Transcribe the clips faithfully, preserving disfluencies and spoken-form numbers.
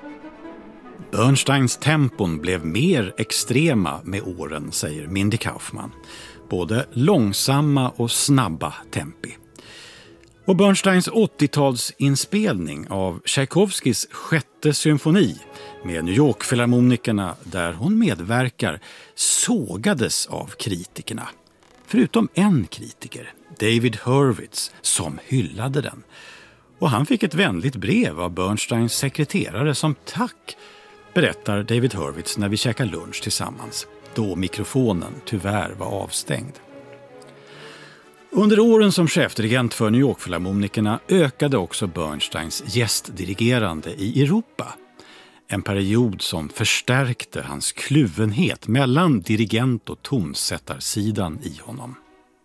Bernsteins tempon blev mer extrema med åren, säger Mindy Kaufman. Både långsamma och snabba tempi. Och Bernsteins åttiotalsinspelning av Tchaikovskys sjätte symfoni med New York-filharmonikerna där hon medverkar sågades av kritikerna. Förutom en kritiker, David Hurwitz, som hyllade den. Och han fick ett vänligt brev av Bernsteins sekreterare som tack, berättar David Hurwitz när vi käkar lunch tillsammans, då mikrofonen tyvärr var avstängd. Under åren som chefdirigent för New York-filharmonikerna ökade också Bernsteins gästdirigerande i Europa. En period som förstärkte hans kluvenhet mellan dirigent- och tonsättarsidan i honom.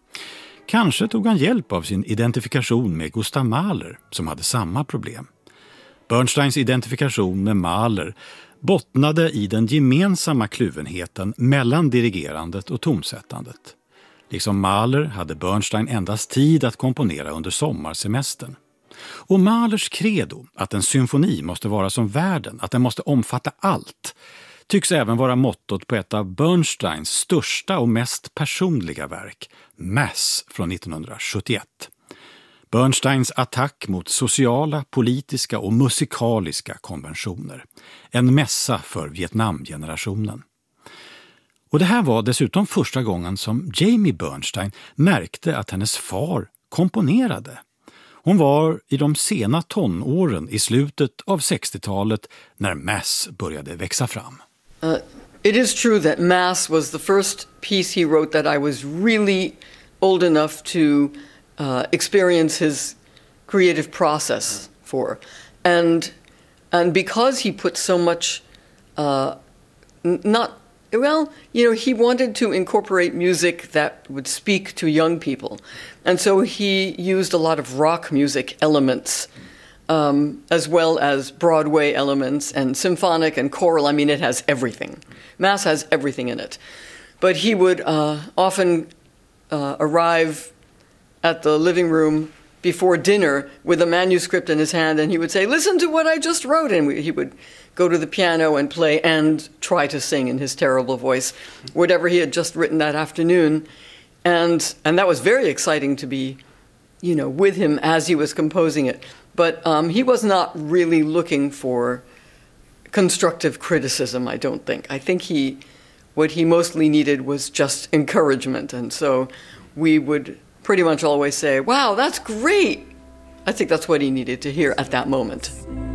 Kanske tog han hjälp av sin identifikation med Gustav Mahler som hade samma problem. Bernsteins identifikation med Mahler bottnade i den gemensamma kluvenheten mellan dirigerandet och tonsättandet. Liksom Mahler hade Bernstein endast tid att komponera under sommarsemestern. Och Mahlers credo att en symfoni måste vara som världen, att den måste omfatta allt, tycks även vara mottot på ett av Bernsteins största och mest personliga verk, Mass från nittonhundrasjuttioett. Bernsteins attack mot sociala, politiska och musikaliska konventioner. En mässa för Vietnamgenerationen. Och det här var dessutom första gången som Jamie Bernstein märkte att hennes far komponerade. Hon var i de sena tonåren i slutet av sextiotalet när Mass började växa fram. Uh, it is true that Mass was the first piece he wrote that I was really old enough to uh, experience his creative process for. And and because he put so much uh, n- not Well, you know, he wanted to incorporate music that would speak to young people. And so he used a lot of rock music elements, um, as well as Broadway elements and symphonic and choral. I mean, it has everything. Mass has everything in it. But he would uh, often uh, arrive at the living room before dinner with a manuscript in his hand, and he would say, "Listen to what I just wrote." And we, he would go to the piano and play and try to sing in his terrible voice whatever he had just written that afternoon. And and that was very exciting to be, you know, with him as he was composing it. But um, he was not really looking for constructive criticism, I don't think. I think he, what he mostly needed was just encouragement. And so we would pretty much always say, "Wow, that's great." I think that's what he needed to hear at that moment.